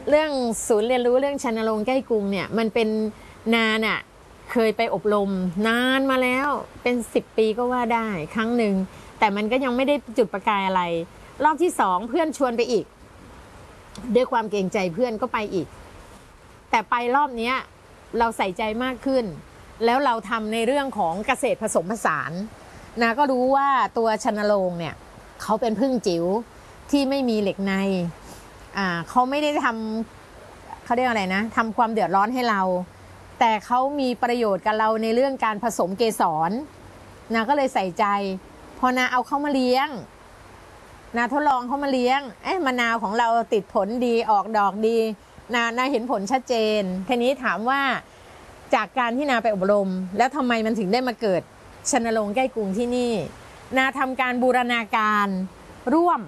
เรื่องศูนย์เรียนรู้เรื่องชัยนรงค์ใกล้กรุงเนี่ยมันเป็นนานอ่ะเคยไปอบรมนานมาแล้วเป็น10 ปีก็ว่าได้ครั้งหนึ่งแต่มันก็ยังไม่ได้จุดประกายอะไรรอบที่2เพื่อนชวนไปอีกด้วยความเกรงใจเพื่อนก็ไปอีกแต่ไปรอบนี้เราใส่ใจมากขึ้นแล้วเราทำในเรื่องของเกษตรผสมผสานนะก็รู้ว่าตัวชัยนรงค์เนี่ยเขาเป็นพึ่งจิ๋วที่ไม่มีเหล็กในเขาไม่ได้ทำเขาเรียกอะไรนะทำความเดือดร้อนให้เราแต่เขามีประโยชน์กับเราในเรื่องการผสมเกสรนะก็เลยใส่ใจพอนาเอาเขามาเลี้ยงนาทดลองเขามาเลี้ยงมะนาวของเราติดผลดีออกดอกดีนาเห็นผลชัดเจนทีนี้ถามว่าจากการที่นาไปอบรมแล้วทำไมมันถึงได้มาเกิดชัยนรงค์ใกล้กรุงที่นี่นาทำการบูรณาการร่วม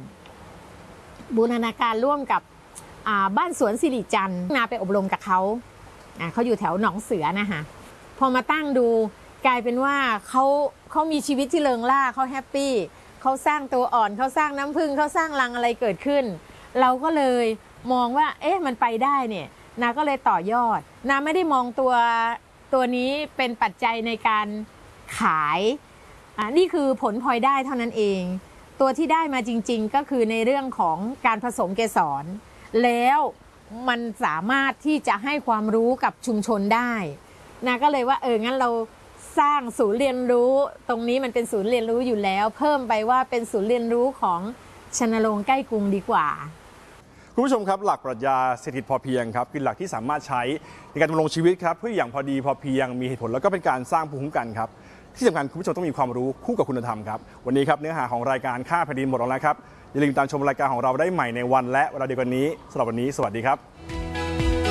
กับบ้านสวนสิริจันทร์นาไปอบรมกับเขาอยู่แถวหนองเสือนะคะพอมาตั้งดูกลายเป็นว่าเขามีชีวิตที่เริงร่าเขาแฮปปี้เขาสร้างตัวอ่อนเขาสร้างน้ำผึ้งเขาสร้างรังอะไรเกิดขึ้นเราก็เลยมองว่ามันไปได้เนี่ยนาก็เลยต่อยอดนาไม่ได้มองตัวนี้เป็นปัจจัยในการขายนี่คือผลพลอยได้เท่านั้นเองตัวที่ได้มาจริงๆก็คือในเรื่องของการผสมเกสรแล้วมันสามารถที่จะให้ความรู้กับชุมชนได้นาก็เลยว่างั้นเราสร้างศูนย์เรียนรู้ตรงนี้มันเป็นศูนย์เรียนรู้อยู่แล้วเพิ่มไปว่าเป็นศูนย์เรียนรู้ของชัยนรงค์ใกล้กรุงดีกว่าคุณผู้ชมครับหลักปรัชญาเศรษฐกิจพอเพียงครับคือหลักที่สามารถใช้ในการดำรงชีวิตครับเพื่ออย่างพอดีพอเพียงมีเหตุผลแล้วก็เป็นการสร้างภูมิคุ้มกันครับที่สำคัญคุณผู้ชมต้องมีความรู้คู่กับคุณธรรมครับวันนี้ครับเนื้อหาของรายการค่าแผ่นดินหมดแล้วครับอย่าลืมตามชมรายการของเราได้ใหม่ในวันและเวลาเดียวกันนี้สำหรับวันนี้สวัสดีครับ